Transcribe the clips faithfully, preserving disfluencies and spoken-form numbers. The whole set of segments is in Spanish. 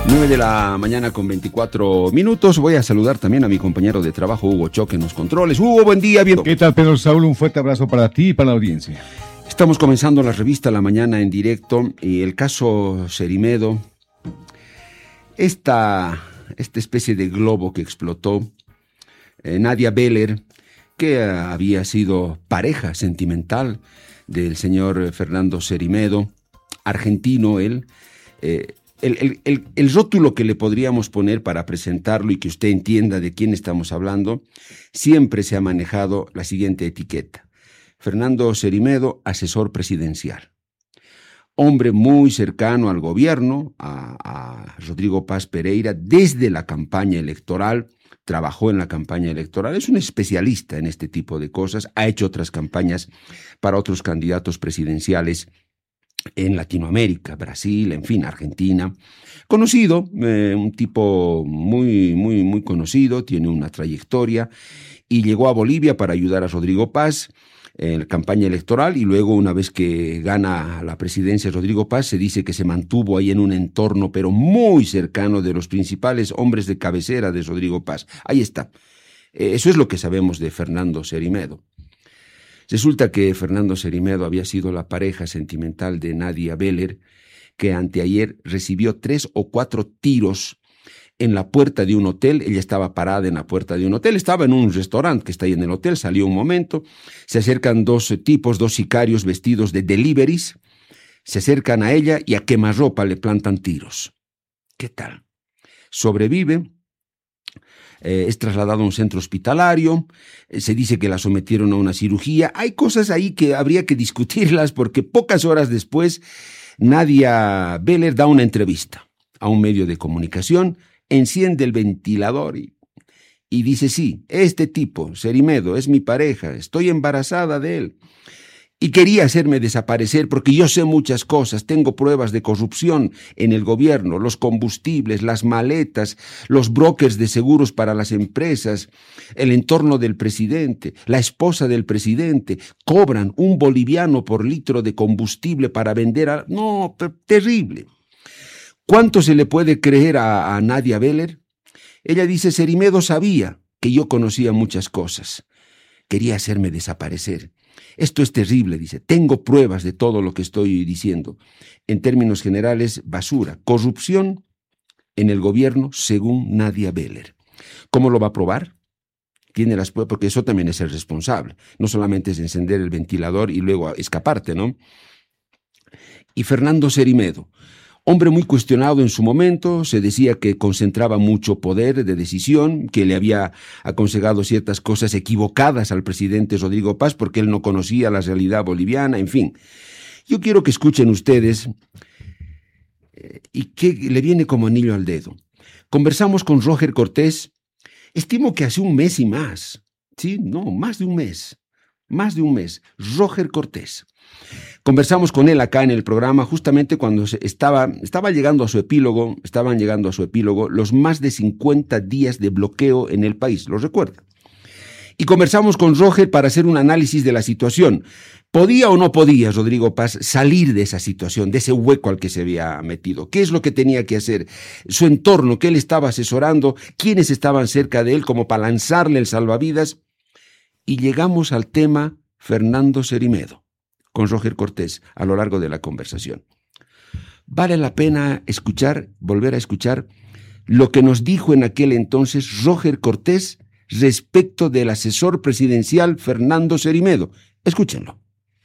nueve de la mañana con veinticuatro minutos. Voy a saludar también a mi compañero de trabajo, Hugo Choque, en los controles. Hugo, buen día. Bien. ¿Qué tal, Pedro Saúl? Un fuerte abrazo para ti y para la audiencia. Estamos comenzando la revista La Mañana en directo y el caso Cerimedo, esta, esta especie de globo que explotó, eh, Nadia Beller, que uh, había sido pareja sentimental del señor Fernando Cerimedo, argentino él. Eh, el, el, el, el rótulo que le podríamos poner para presentarlo y que usted entienda de quién estamos hablando, siempre se ha manejado la siguiente etiqueta: Fernando Cerimedo, asesor presidencial. Hombre muy cercano al gobierno, a, a Rodrigo Paz Pereira, desde la campaña electoral, trabajó en la campaña electoral, es un especialista en este tipo de cosas, ha hecho otras campañas para otros candidatos presidenciales en Latinoamérica, Brasil, en fin, Argentina. Conocido, eh, un tipo muy, muy, muy conocido, tiene una trayectoria, y llegó a Bolivia para ayudar a Rodrigo Paz en la campaña electoral, y luego, una vez que gana la presidencia Rodrigo Paz, se dice que se mantuvo ahí en un entorno pero muy cercano de los principales hombres de cabecera de Rodrigo Paz. Ahí está. Eso es lo que sabemos de Fernando Cerimedo. Resulta que Fernando Cerimedo había sido la pareja sentimental de Nadia Beller, que anteayer recibió tres o cuatro tiros en la puerta de un hotel. Ella estaba parada en la puerta de un hotel, estaba en un restaurante que está ahí en el hotel, salió un momento, se acercan dos tipos, dos sicarios vestidos de deliveries, se acercan a ella y a quemarropa le plantan tiros. ¿Qué tal? Sobrevive, eh, es trasladado a un centro hospitalario, eh, se dice que la sometieron a una cirugía. Hay cosas ahí que habría que discutirlas, porque pocas horas después Nadia Beller da una entrevista a un medio de comunicación, enciende el ventilador y, y dice: sí, este tipo, Cerimedo, es mi pareja, estoy embarazada de él y quería hacerme desaparecer porque yo sé muchas cosas, tengo pruebas de corrupción en el gobierno, los combustibles, las maletas, los brokers de seguros para las empresas, el entorno del presidente, la esposa del presidente, cobran un boliviano por litro de combustible para vender a... No, terrible. ¿Cuánto se le puede creer a, a Nadia Beller? Ella dice: Cerimedo sabía que yo conocía muchas cosas. Quería hacerme desaparecer. Esto es terrible, dice. Tengo pruebas de todo lo que estoy diciendo. En términos generales, basura, corrupción en el gobierno, según Nadia Beller. ¿Cómo lo va a probar? Tiene las pruebas, porque eso también es el responsable. No solamente es encender el ventilador y luego escaparte, ¿no? Y Fernando Cerimedo, hombre muy cuestionado en su momento, se decía que concentraba mucho poder de decisión, que le había aconsejado ciertas cosas equivocadas al presidente Rodrigo Paz porque él no conocía la realidad boliviana, en fin. Yo quiero que escuchen ustedes eh, y que le viene como anillo al dedo. Conversamos con Roger Cortés, estimo que hace un mes y más, ¿sí? No, más de un mes, más de un mes, Roger Cortés. Conversamos con él acá en el programa justamente cuando estaba, estaba llegando a su epílogo, estaban llegando a su epílogo los más de cincuenta días de bloqueo en el país, ¿lo recuerda? Y conversamos con Roger para hacer un análisis de la situación. ¿Podía o no podía Rodrigo Paz salir de esa situación, de ese hueco al que se había metido? ¿Qué es lo que tenía que hacer? Su entorno, ¿qué él estaba asesorando? ¿Quiénes estaban cerca de él como para lanzarle el salvavidas? Y llegamos al tema Fernando Cerimedo con Roger Cortés a lo largo de la conversación. Vale la pena escuchar, volver a escuchar lo que nos dijo en aquel entonces Roger Cortés respecto del asesor presidencial Fernando Cerimedo. Escúchenlo.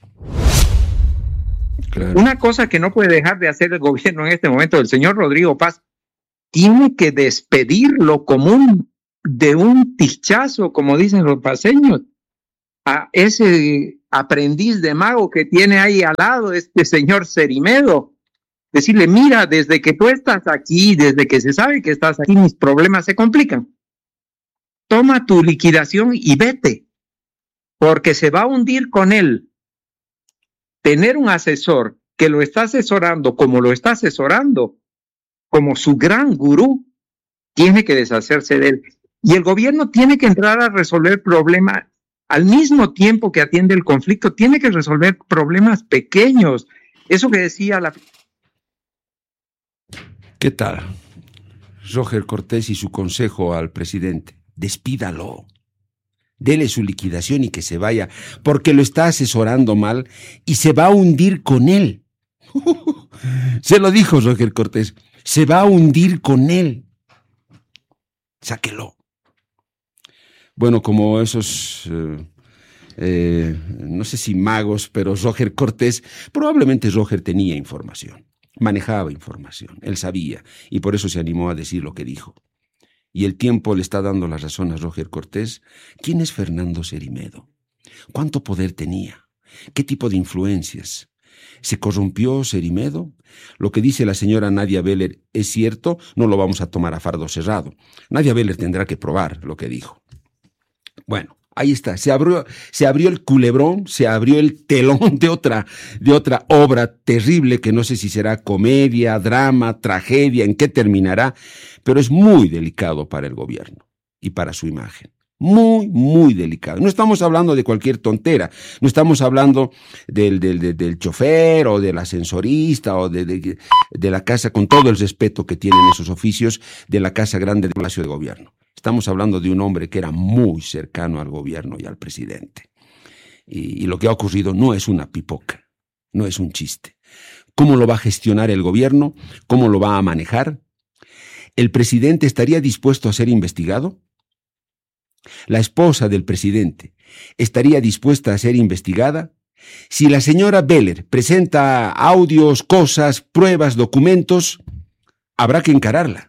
Claro. Una cosa que no puede dejar de hacer el gobierno en este momento del señor Rodrigo Paz, tiene que despedirlo como un, de un tichazo, como dicen los paseños, a ese aprendiz de mago que tiene ahí al lado, este señor Cerimedo. Decirle: mira, desde que tú estás aquí, desde que se sabe que estás aquí, mis problemas se complican. Toma tu liquidación y vete, porque se va a hundir con él. Tener un asesor que lo está asesorando como lo está asesorando, como su gran gurú, tiene que deshacerse de él. Y el gobierno tiene que entrar a resolver problemas. Al mismo tiempo que atiende el conflicto, tiene que resolver problemas pequeños. Eso que decía la... ¿Qué tal? Roger Cortés y su consejo al presidente: despídalo, dele su liquidación y que se vaya, porque lo está asesorando mal y se va a hundir con él. Se lo dijo Roger Cortés, se va a hundir con él. Sáquelo. Bueno, como esos, eh, eh, no sé si magos, pero Roger Cortés, probablemente Roger tenía información, manejaba información, él sabía, y por eso se animó a decir lo que dijo. Y el tiempo le está dando la razón a Roger Cortés. ¿Quién es Fernando Cerimedo? ¿Cuánto poder tenía? ¿Qué tipo de influencias? ¿Se corrompió Cerimedo? Lo que dice la señora Nadia Beller es cierto, no lo vamos a tomar a fardo cerrado. Nadia Beller tendrá que probar lo que dijo. Bueno, ahí está, se abrió, se abrió el culebrón, se abrió el telón de otra, de otra obra terrible que no sé si será comedia, drama, tragedia, en qué terminará, pero es muy delicado para el gobierno y para su imagen. Muy, muy delicado. No estamos hablando de cualquier tontera, no estamos hablando del, del, del, del chofer o del ascensorista o de, de, de la casa, con todo el respeto que tienen esos oficios, de la Casa Grande del Palacio de Gobierno. Estamos hablando de un hombre que era muy cercano al gobierno y al presidente. Y, y lo que ha ocurrido no es una pipoca, no es un chiste. ¿Cómo lo va a gestionar el gobierno? ¿Cómo lo va a manejar? ¿El presidente estaría dispuesto a ser investigado? ¿La esposa del presidente estaría dispuesta a ser investigada? Si la señora Beller presenta audios, cosas, pruebas, documentos, habrá que encararla.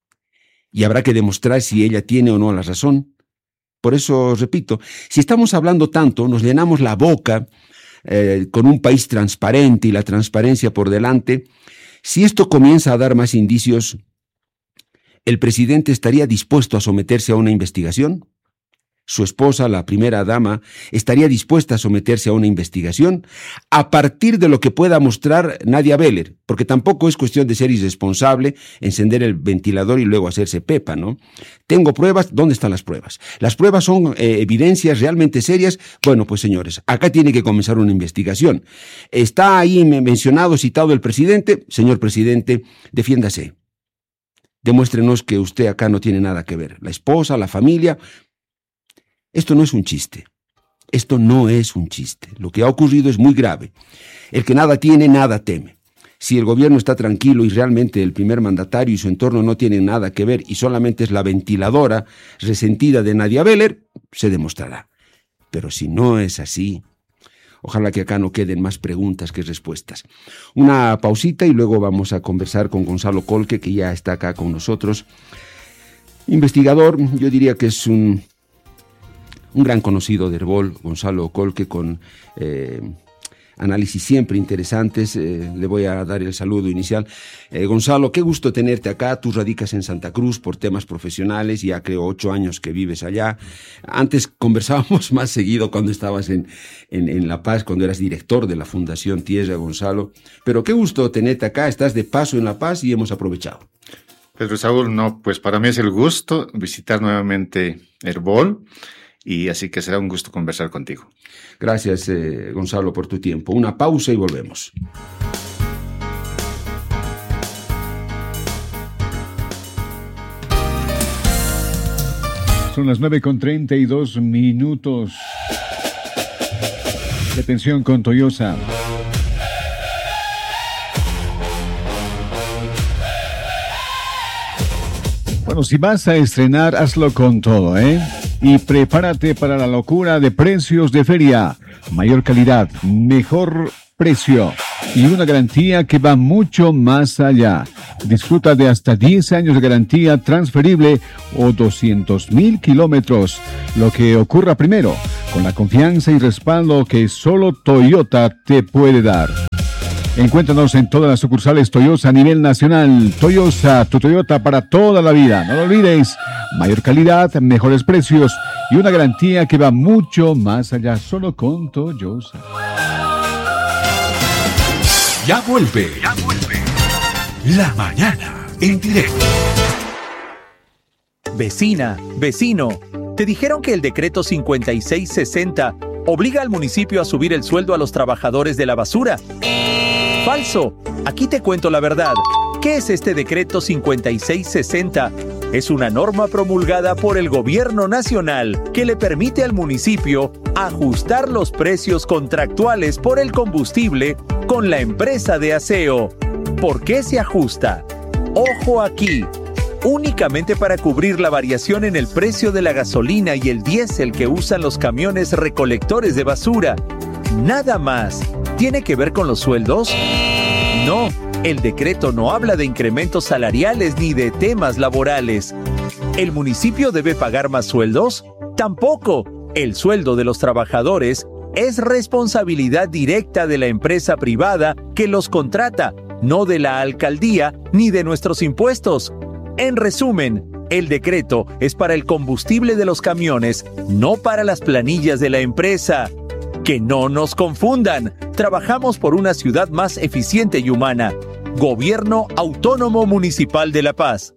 Y habrá que demostrar si ella tiene o no la razón. Por eso, repito, si estamos hablando tanto, nos llenamos la boca eh, con un país transparente y la transparencia por delante, si esto comienza a dar más indicios, ¿el presidente estaría dispuesto a someterse a una investigación? ¿Su esposa, la primera dama, estaría dispuesta a someterse a una investigación a partir de lo que pueda mostrar Nadia Beller? Porque tampoco es cuestión de ser irresponsable, encender el ventilador y luego hacerse pepa, ¿no? Tengo pruebas, ¿dónde están las pruebas? ¿Las pruebas son eh, evidencias realmente serias? Bueno, pues señores, acá tiene que comenzar una investigación. ¿Está ahí mencionado, citado el presidente? Señor presidente, defiéndase. Demuéstrenos que usted acá no tiene nada que ver. La esposa, la familia. Esto no es un chiste, esto no es un chiste. Lo que ha ocurrido es muy grave. El que nada tiene, nada teme. Si el gobierno está tranquilo y realmente el primer mandatario y su entorno no tienen nada que ver y solamente es la ventiladora resentida de Nadia Beller, se demostrará. Pero si no es así, ojalá que acá no queden más preguntas que respuestas. Una pausita y luego vamos a conversar con Gonzalo Colque, que ya está acá con nosotros. Investigador, yo diría que es un... Un gran conocido de Herbol, Gonzalo Colque, con eh, análisis siempre interesantes. Eh, le voy a dar el saludo inicial. Eh, Gonzalo, qué gusto tenerte acá. Tú radicas en Santa Cruz por temas profesionales, ya creo ocho años que vives allá. Antes conversábamos más seguido cuando estabas en, en, en La Paz, cuando eras director de la Fundación Tierra, Gonzalo. Pero qué gusto tenerte acá. Estás de paso en La Paz y hemos aprovechado. Pedro Saúl, no, pues para mí es el gusto visitar nuevamente Herbol. Y así que será un gusto conversar contigo. Gracias, eh, Gonzalo, por tu tiempo. Una pausa y volvemos. Son las nueve con treinta y dos minutos. Atención con Toyosa. Bueno, si vas a estrenar, hazlo con todo, ¿eh? Y prepárate para la locura de precios de feria. Mayor calidad, mejor precio y una garantía que va mucho más allá. Disfruta de hasta diez años de garantía transferible o doscientos mil kilómetros. Lo que ocurra primero, con la confianza y respaldo que solo Toyota te puede dar. Encuéntranos en todas las sucursales Toyota a nivel nacional. Toyota, tu Toyota para toda la vida. No lo olvides. Mayor calidad, mejores precios y una garantía que va mucho más allá, solo con Toyota. Ya vuelve. Ya vuelve. La mañana en directo. Vecina, vecino, ¿te dijeron que el decreto cincuenta y seis sesenta obliga al municipio a subir el sueldo a los trabajadores de la basura? Falso. Aquí te cuento la verdad. ¿Qué es este decreto cincuenta y seis sesenta? Es una norma promulgada por el Gobierno Nacional que le permite al municipio ajustar los precios contractuales por el combustible con la empresa de aseo. ¿Por qué se ajusta? Ojo aquí. Únicamente para cubrir la variación en el precio de la gasolina y el diésel que usan los camiones recolectores de basura. Nada más. ¿Tiene que ver con los sueldos? No, el decreto no habla de incrementos salariales ni de temas laborales. ¿El municipio debe pagar más sueldos? Tampoco. El sueldo de los trabajadores es responsabilidad directa de la empresa privada que los contrata, no de la alcaldía ni de nuestros impuestos. En resumen, el decreto es para el combustible de los camiones, no para las planillas de la empresa. Que no nos confundan, trabajamos por una ciudad más eficiente y humana. Gobierno Autónomo Municipal de La Paz.